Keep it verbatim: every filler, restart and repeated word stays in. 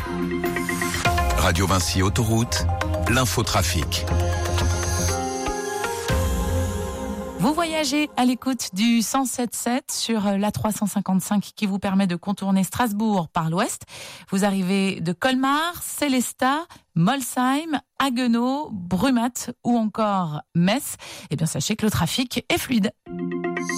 Radio Vinci Autoroute, l'infotrafic. Vous voyagez à l'écoute du cent sept sept sur l'A trois cent cinquante-cinq qui vous permet de contourner Strasbourg par l'ouest. Vous arrivez de Colmar, Sélestat, Molsheim, Haguenau, Brumath ou encore Metz. Eh bien, sachez que le trafic est fluide.